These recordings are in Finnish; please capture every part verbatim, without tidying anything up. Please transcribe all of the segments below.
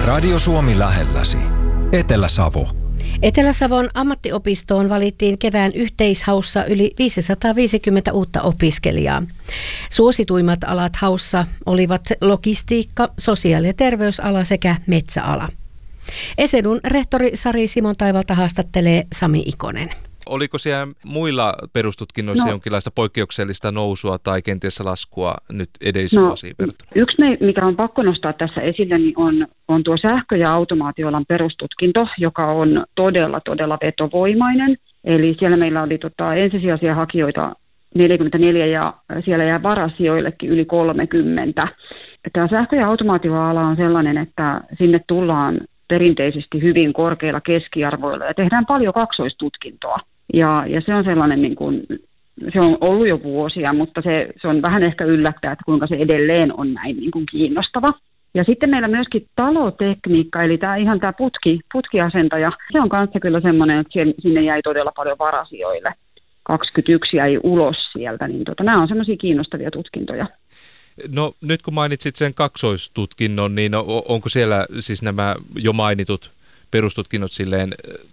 Radio Suomi lähelläsi. Etelä-Savo. Etelä-Savon ammattiopistoon valittiin kevään yhteishaussa yli viisisataaviisikymmentä uutta opiskelijaa. Suosituimmat alat haussa olivat logistiikka, sosiaali- ja terveysala sekä metsäala. ESEDUn rehtori Sari Simon-Taivalta haastattelee Sami Ikonen. Oliko siellä muilla perustutkinnoissa no. jonkinlaista poikkeuksellista nousua tai kenties laskua nyt edellisiin no, vuosiin verrattuna? Yksi, mikä on pakko nostaa tässä esille, niin on, on tuo sähkö- ja automaatioalan perustutkinto, joka on todella, todella vetovoimainen. Eli siellä meillä oli tota, ensisijaisia hakijoita neljäkymmentäneljä ja siellä jää varasijoillekin yli kolmekymmentä. Tämä sähkö- ja automaatioala on sellainen, että sinne tullaan perinteisesti hyvin korkeilla keskiarvoilla ja tehdään paljon kaksoistutkintoa. Ja, ja se on sellainen, niin kuin, se on ollut jo vuosia, mutta se, se on vähän ehkä yllättää, että kuinka se edelleen on näin niin kuin kiinnostava. Ja sitten meillä myöskin talotekniikka, eli tämä ihan tämä putki, putkiasentaja, se on kanssa kyllä semmoinen, että sinne jäi todella paljon varasijoille. kaksikymmentäyksi jäi ulos sieltä, niin tota, nämä on semmoisia kiinnostavia tutkintoja. No nyt kun mainitsit sen kaksoistutkinnon, niin onko siellä siis nämä jo mainitut perustutkinnot silleen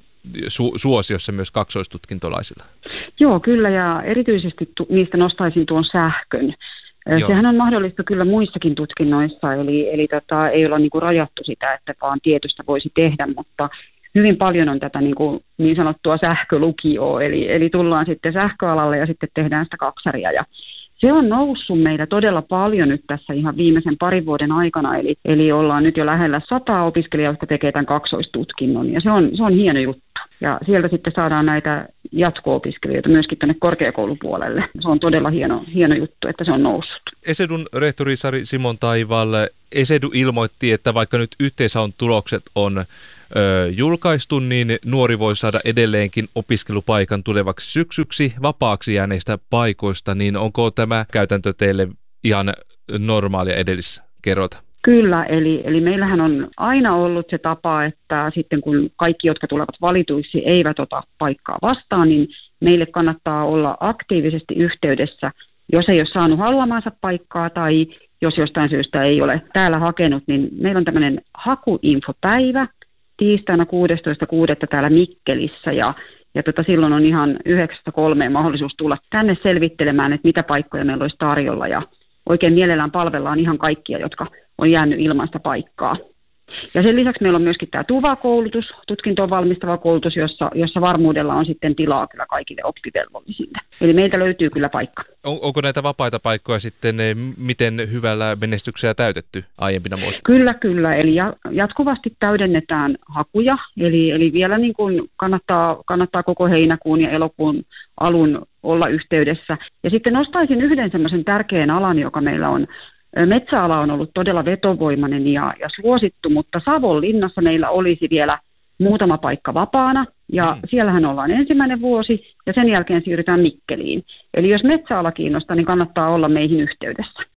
su- suosiossa myös kaksoistutkintolaisilla? Joo, kyllä, ja erityisesti tu- niistä nostaisin tuon sähkön. Joo. Sehän on mahdollista kyllä muissakin tutkinnoissa, eli, eli tota, ei olla niinku rajattu sitä, että vaan tietystä voisi tehdä, mutta hyvin paljon on tätä niin, kuin, niin sanottua sähkölukioa, eli, eli tullaan sitten sähköalalle ja sitten tehdään sitä kaksaria, ja se on noussut meillä todella paljon nyt tässä ihan viimeisen parin vuoden aikana, eli, eli ollaan nyt jo lähellä sataa opiskelijaa, jotka tekee tämän kaksoistutkinnon, ja se on, se on hieno juttu. Ja sieltä sitten saadaan näitä jatko-opiskelijoita myöskin tuonne korkeakoulupuolelle. Se on todella hieno, hieno juttu, että se on noussut. ESEDUn rehtori Sari Simon-Taival, ESEDU ilmoitti, että vaikka nyt yhteishaun tulokset on ö, julkaistu, niin nuori voi saada edelleenkin opiskelupaikan tulevaksi syksyksi vapaaksi jääneistä paikoista, niin onko tämä käytäntö teille ihan normaalia edellisessä? Kerrota. Kyllä, eli, eli meillähän on aina ollut se tapa, että sitten kun kaikki, jotka tulevat valituiksi, eivät ota paikkaa vastaan, niin meille kannattaa olla aktiivisesti yhteydessä, jos ei ole saanut haluamansa paikkaa tai jos jostain syystä ei ole täällä hakenut, niin meillä on tämmöinen hakuinfopäivä tiistaina kuudestoista kuudetta täällä Mikkelissä ja, ja tota, silloin on ihan yhdeksästä kolmeen mahdollisuus tulla tänne selvittelemään, että mitä paikkoja meillä olisi tarjolla ja oikein mielellään palvellaan ihan kaikkia, jotka on jäänyt ilman sitä paikkaa. Ja sen lisäksi meillä on myöskin tämä TUVA-koulutus, tutkintoon valmistava koulutus, jossa, jossa varmuudella on sitten tilaa kyllä kaikille oppivelvollisille. Eli meiltä löytyy kyllä paikka. On, onko näitä vapaita paikkoja sitten miten hyvällä menestyksellä täytetty aiempina vuosina? Kyllä, kyllä. Eli jatkuvasti täydennetään hakuja. Eli, eli vielä niin kuin kannattaa, kannattaa koko heinäkuun ja elokuun alun olla yhteydessä. Ja sitten nostaisin yhden semmoisen tärkeän alan, joka meillä on. Metsäala on ollut todella vetovoimainen ja, ja suosittu, mutta Savonlinnassa meillä olisi vielä muutama paikka vapaana ja mm. siellähän ollaan ensimmäinen vuosi ja sen jälkeen siirrytään Mikkeliin. Eli jos metsäala kiinnostaa, niin kannattaa olla meihin yhteydessä.